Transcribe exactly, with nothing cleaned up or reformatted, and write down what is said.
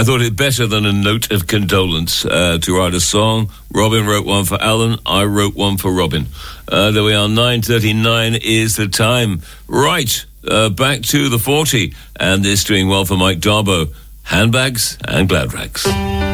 I thought it better than a note of condolence uh, to write a song. Robin wrote one for Alan. I wrote one for Robin. Uh, there we are. nine thirty-nine is the time. Right, uh, back to the forty. And this doing well for Mike Darbo. Handbags and glad rags.